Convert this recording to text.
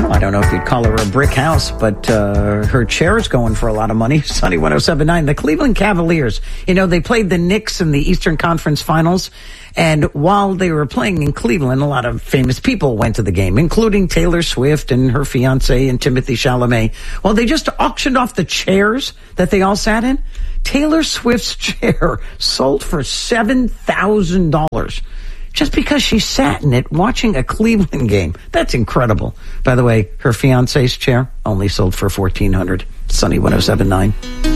Well, I don't know if you'd call her a brick house, but her chair's going for a lot of money. Sunny 107.9. The Cleveland Cavaliers, they played the Knicks in the Eastern Conference Finals. And while they were playing in Cleveland, a lot of famous people went to the game, including Taylor Swift and her fiancé and Timothée Chalamet. Well, they just auctioned off the chairs that they all sat in. Taylor Swift's chair sold for $7,000 just because she sat in it watching a Cleveland game. That's incredible. By the way, her fiancé's chair only sold for $1,400. Sunny 107.9.